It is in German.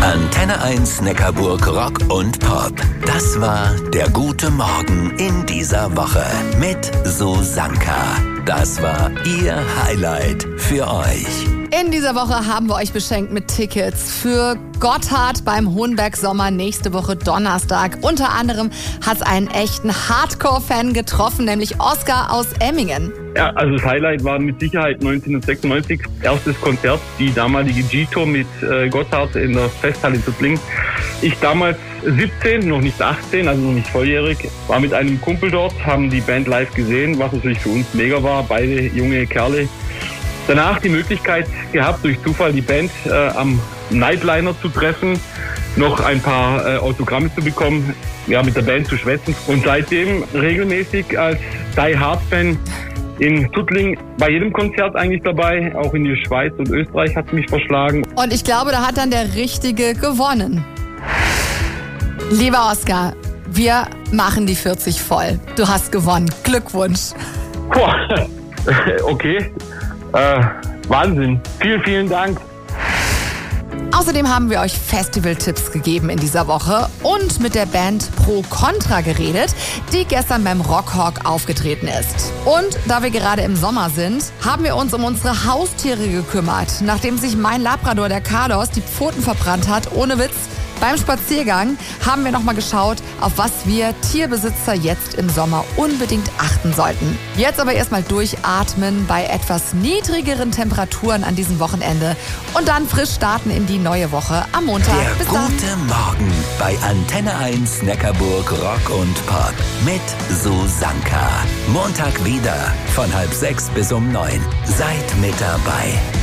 Antenne 1 Neckarburg Rock und Pop. Das war der gute Morgen in dieser Woche mit Susanka. Das war ihr Highlight für euch. In dieser Woche haben wir euch beschenkt mit Tickets für Gotthard beim Hohenberg Sommer nächste Woche Donnerstag. Unter anderem hat es einen echten Hardcore-Fan getroffen, nämlich Oskar aus Emmingen. Ja, also das Highlight war mit Sicherheit 1996, erstes Konzert, die damalige G-Tour mit Gotthard in der Festhalle in Tuttlingen. Ich damals 17, noch nicht 18, also noch nicht volljährig, war mit einem Kumpel dort, haben die Band live gesehen, was natürlich für uns mega war, beide junge Kerle. Danach die Möglichkeit gehabt, durch Zufall die Band am Nightliner zu treffen, noch ein paar Autogramme zu bekommen, ja, mit der Band zu schwätzen. Und seitdem regelmäßig als Die Hard Fan in Tuttlingen bei jedem Konzert eigentlich dabei. Auch in die Schweiz und Österreich hat mich verschlagen. Und ich glaube, da hat dann der Richtige gewonnen. Lieber Oskar, wir machen die 40 voll. Du hast gewonnen. Glückwunsch. Boah, okay. Wahnsinn. Vielen, vielen Dank. Außerdem haben wir euch Festival-Tipps gegeben in dieser Woche und mit der Band Pro Contra geredet, die gestern beim Rockhawk aufgetreten ist. Und da wir gerade im Sommer sind, haben wir uns um unsere Haustiere gekümmert, nachdem sich mein Labrador, der Carlos, die Pfoten verbrannt hat, ohne Witz. Beim Spaziergang haben wir nochmal geschaut, auf was wir Tierbesitzer jetzt im Sommer unbedingt achten sollten. Jetzt aber erstmal durchatmen bei etwas niedrigeren Temperaturen an diesem Wochenende und dann frisch starten in die neue Woche am Montag. Der Bis dann. gute Morgen bei Antenne 1 Neckarburg Rock und Pop mit Susanka. Montag wieder von 5:30 bis um 9. Seid mit dabei.